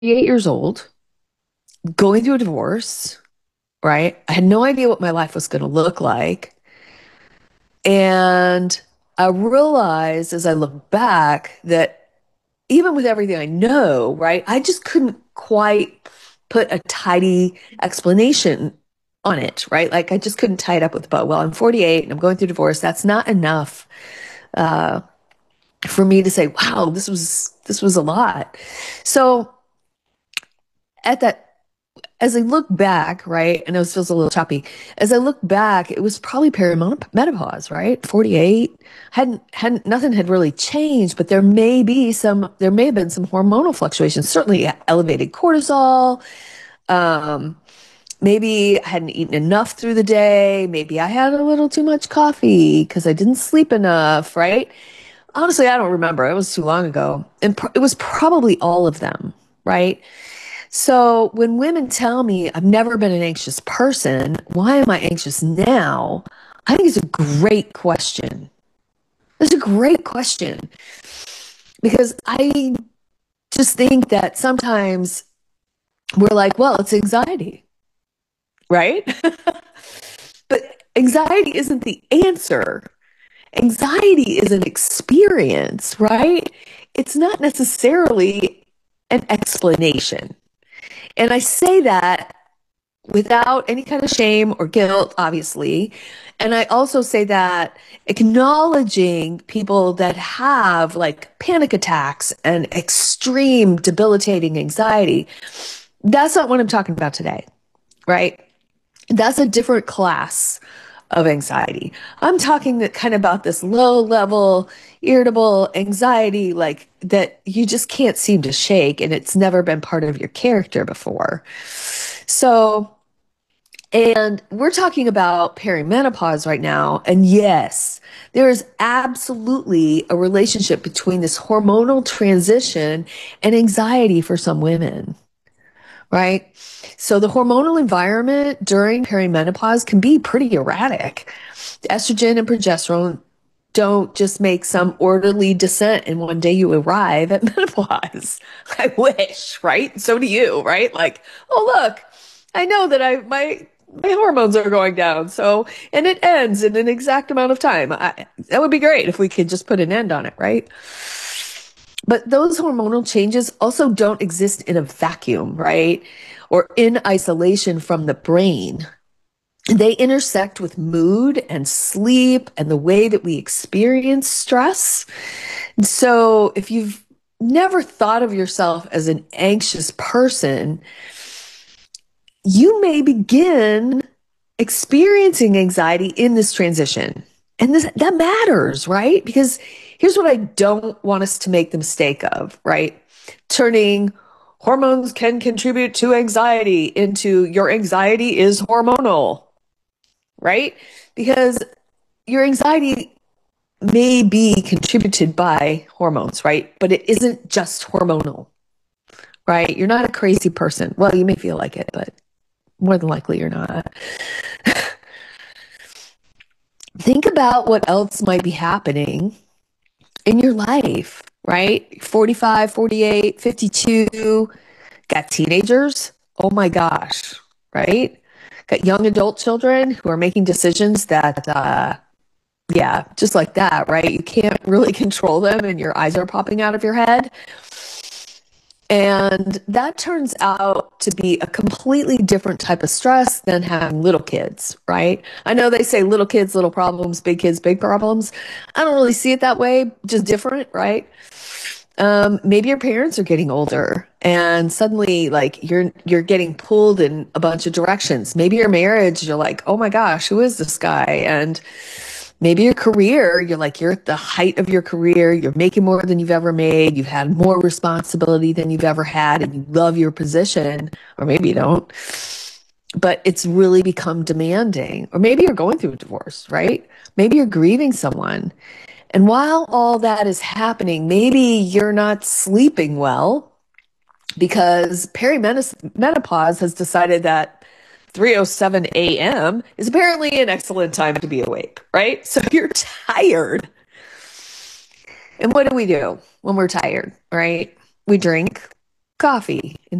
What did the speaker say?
8 years old, going through a divorce, right? I had no idea what my life was going to look like. And I realized as I look back that even with everything I know, right, I just couldn't quite put a tidy explanation on it, right? Like I just couldn't tie it up with a bow. Well, I'm 48 and I'm going through divorce. That's not enough uh, for me to say, wow, this was a lot. So at that as I look back, right, I know it feels a little choppy. As I look back, it was probably perimenopause, right? 48. Hadn't nothing had really changed, but there may have been some hormonal fluctuations, certainly elevated cortisol. Um, maybe I hadn't eaten enough through the day. Maybe I had a little too much coffee because I didn't sleep enough, right? Honestly, I don't remember. It was too long ago. And it was probably all of them, right? So when women tell me I've never been an anxious person, why am I anxious now? I think it's a great question. It's a great question because I just think that sometimes we're like, well, it's anxiety, right? But anxiety isn't the answer. Anxiety is an experience, right? It's not necessarily an explanation. And I say that without any kind of shame or guilt, obviously. And I also say that acknowledging people that have like panic attacks and extreme debilitating anxiety, that's not what I'm talking about today, right? That's a different class of anxiety. I'm talking that kind of about this low level, irritable anxiety, like that you just can't seem to shake and it's never been part of your character before. So, and we're talking about perimenopause right now. And yes, there is absolutely a relationship between this hormonal transition and anxiety for some women, right? So the hormonal environment during perimenopause can be pretty erratic. Estrogen and progesterone don't just make some orderly descent and one day you arrive at menopause. I wish, right? So do you, right? Like, oh look, I know that my hormones are going down. So, and it ends in an exact amount of time. That would be great if we could just put an end on it, right? But those hormonal changes also don't exist in a vacuum, right? Or in isolation from the brain. They intersect with mood and sleep and the way that we experience stress. And so if you've never thought of yourself as an anxious person, you may begin experiencing anxiety in this transition. And that matters, right? Because here's what I don't want us to make the mistake of, right? Turning hormones can contribute to anxiety into your anxiety is hormonal, right? Because your anxiety may be contributed by hormones, right? But it isn't just hormonal, right? You're not a crazy person. Well, you may feel like it, but more than likely you're not. Think about what else might be happening in your life, right? 45, 48, 52, got teenagers. Oh my gosh, right? Got young adult children who are making decisions that, yeah, just like that, right? You can't really control them and your eyes are popping out of your head. And that turns out to be a completely different type of stress than having little kids, right? I know they say little kids, little problems, big kids, big problems. I don't really see it that way, just different, right? Maybe your parents are getting older and suddenly like you're getting pulled in a bunch of directions. Maybe your marriage, you're like, oh my gosh, who is this guy? And maybe your career, you're at the height of your career, you're making more than you've ever made, you've had more responsibility than you've ever had, and you love your position, or maybe you don't, but it's really become demanding. Or maybe you're going through a divorce, right? Maybe you're grieving someone. And while all that is happening, maybe you're not sleeping well because perimenopause has decided that 3:07 a.m. is apparently an excellent time to be awake, right? So you're tired. And what do we do when we're tired, right? We drink, coffee